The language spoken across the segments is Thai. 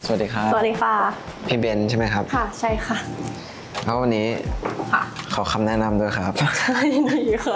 สวัสดีครับสวัสดีค่ะพี่เบนใช่ไหมครับค่ะใช่ค่ะแล้ววันนี้ค่ะขอคำแนะนำด้วยครับยินดีค่ะ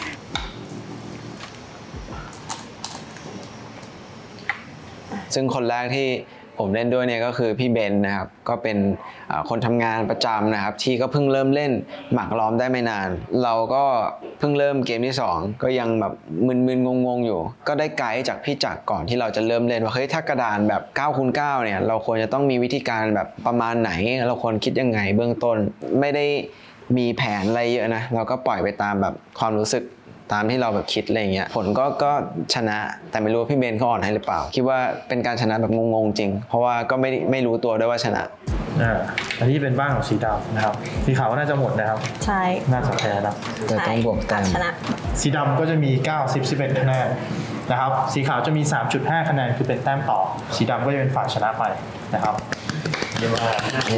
ซึ่งคนแรกที่ผมเล่นด้วยเนี่ยก็คือพี่เบนนะครับก็เป็นคนทำงานประจำนะครับที่ก็เพิ่งเริ่มเล่นหมากล้อมได้ไม่นานเราก็เพิ่งเริ่มเกมที่2ก็ยังแบบมึนๆงงๆอยู่ก็ได้ไกด์จากพี่จักรก่อนที่เราจะเริ่มเล่นว่าเฮ้ยถ้ากระดานแบบ9x9เนี่ยเราควรจะต้องมีวิธีการแบบประมาณไหนเราควรคิดยังไงเบื้องต้นไม่ได้มีแผนอะไรเยอะนะเราก็ปล่อยไปตามแบบความรู้สึกตามที่เราแบบคิดอะไรเงี้ยผลก็ชนะแต่ไม่รู้ว่าพี่เบนเขาอ่อนให้หรือเปล่าคิดว่าเป็นการชนะแบบงงๆจริงเพราะว่าก็ไม่รู้ตัวด้วยว่าชนะอันนี้เป็นบ้านของสีดำนะครับสีขาวน่าจะหมดนะครับใช่น่าจะแพ้นะจะต้องบวกแต้มชนะสีดำก็จะมี9 10 11คะแนนนะครับสีขาวจะมี 3.5 คะแนนคือเป็นแต้มต่อสีดำก็จะเป็นฝ่ายชนะไปนะครับเยี่ยมมาก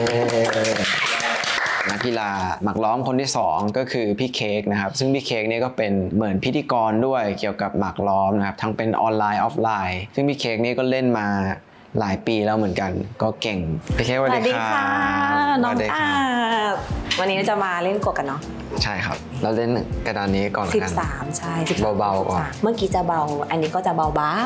นักกีฬาหมากล้อมคนที่2ก็คือพี่เค้กนะครับซึ่งพี่เค้กเนี่ยก็เป็นเหมือนพิธีกรด้วยเกี่ยวกับหมากล้อมนะครับทั้งเป็นออนไลน์ออฟไลน์ซึ่งพี่เค้กนี่ก็เล่นมาหลายปีแล้วเหมือนกันก็เก่งพี่เค้กสวัสดีค่ะน้องอาบวันนี้จะมาเล่นกดกันเนาะใช่ครับเราเล่นกระดานนี้ก่อนกัน 13ใช่เบาๆก่อนเมื่อกี้จะเบาอันนี้ก็จะเบากว่า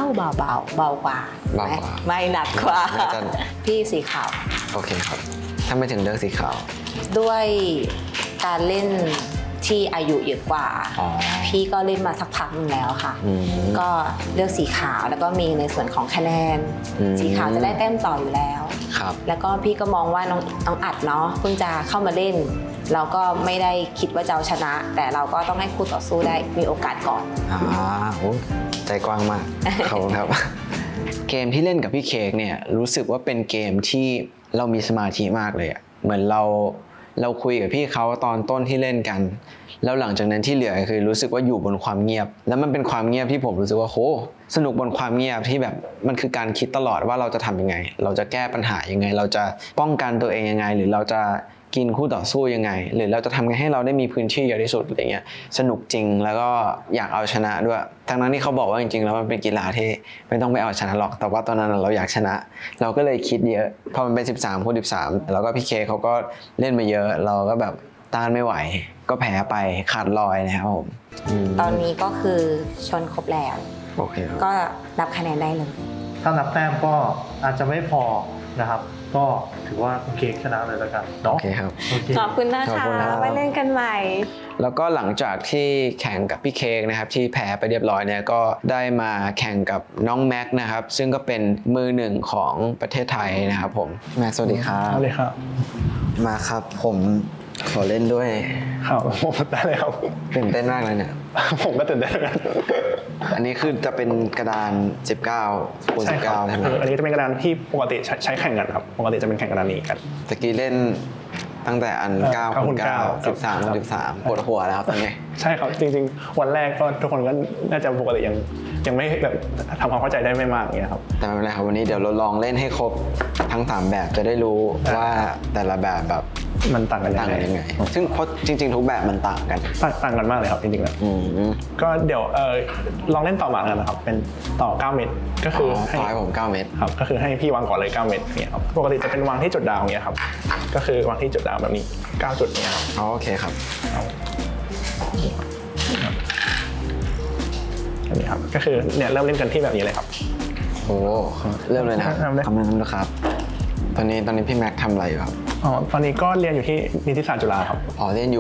ไม่หนักกว่าพี่สีขาวโอเคครับถ้าไม่ถึงเลือกสีขาวด้วยการเล่นที่อายุเยอะกว่าพี่ก็เล่นมาสักพักนึงแล้วค่ะก็เลือกสีขาวแล้วก็มีในส่วนของคะแนนสีขาวจะได้แต้มต่ออยู่แล้วแล้วก็พี่ก็มองว่าน้องอัดเนาะเพิ่งจะเข้ามาเล่นเราก็ไม่ได้คิดว่าจะเอาชนะแต่เราก็ต้องให้คู่ต่อสู้ได้มีโอกาสก่อนโอ้ใจกว้างมากขอบคุณครับเกมที่เล่นกับพี่เค้กเนี่ยรู้สึกว่าเป็นเกมที่เรามีสมาธิมากเลยเหมือนเราคุยกับพี่เขาตอนต้นที่เล่นกันแล้วหลังจากนั้นที่เหลือคือรู้สึกว่าอยู่บนความเงียบแล้วมันเป็นความเงียบที่ผมรู้สึกว่าโหสนุกบนความเงียบที่แบบมันคือการคิดตลอดว่าเราจะทำยังไงเราจะแก้ปัญหายังไงเราจะป้องกันตัวเองยังไงหรือเราจะกินคู่ต่อสู้ยังไงหรือเราจะทำไงให้เราได้มีพื้นที่เยอะที่สุดอะไรเงี้ยสนุกจริงแล้วก็อยากเอาชนะด้วยทั้งนั้นที่เขาบอกว่าจริงๆแล้วมันเป็นกีฬาที่ไม่ต้องไปเอาชนะหรอกแต่ว่าตอนนั้นเราอยากชนะเราก็เลยคิดเยอะพอมันเป็น13x13แล้วก็พี่เคเขาก็เล่นมาเยอะเราก็แบบต้านไม่ไหวก็แพ้ไปขาดลอยนะครับผมตอนนี้ก็คือชนครบแล้วโอเคก็นับคะแนนได้เลยถ้านับแต้มก็อาจจะไม่พอนะครับก็ถือว่าคุณเค้กชนะเลยแล้วกันเนาะโอเคครับขอบคุณนะคะไว้เล่นกันใหม่แล้วก็หลังจากที่แข่งกับพี่เค้กนะครับที่แพ้ไปเรียบร้อยเนี่ยก็ได้มาแข่งกับน้องแม็กนะครับซึ่งก็เป็นมือ1ของประเทศไทยนะครับผมแม็กสวัสดีครับสวัสดีครับมาครับผมขอเล่นด้วยครับผมได้เลยครับตื่นเต้นมากเลยเนี่ยผมก็ตื่นเต้นกันอันนี้คือจะเป็นกระดาน19x19ใช่ไหมอันนี้จะเป็นกระดานที่ปกติใช้แข่งกันครับปกติจะเป็นแข่งกระดานนี้กันตะกี้เล่นตั้งแต่อัน9x9 13x13ปวดหัวแล้วครับตอนนี้ใช่ครับจริงๆวันแรกก็ทุกคนก็น่าจะปกติยังไม่แบบทำความเข้าใจได้ไม่มากอย่างเงี้ยครับแต่ไม่เป็นไรครับวันนี้เดี๋ยวเราลองเล่นให้ครบทั้ง3แบบจะได้รู้ว่าแต่ละแบบแบบมันต่างกันยังไงซึ่งเพราะจริงๆทุกแบบมันต่างกันมากเลยครับจริงๆแล้วก็เดี๋ยวลองเล่นต่อหมากกันนะครับเป็นต่อ9เม็ดก็คือให้ผม9เม็ดครับก็คือให้พี่วางก่อนเลย9เม็ดเนี่ยครับปกติจะเป็นวางที่จุดดาวเนี่ยครับก็คือวางที่จุดดาวแบบนี้9จุดเนี่ยครับโอเคครับอันนี้ครับก็คือเนี่ยเริ่มเล่นกันที่แบบนี้เลยครับโอ้เริ่มเลยนะครับคำนึงนะครับตอนนี้พี่แม็กทำอะไรอยู่ครับตอนนี้ก็เรียนอยู่ที่นิติศาสตร์จุฬาครับเรียนอยู่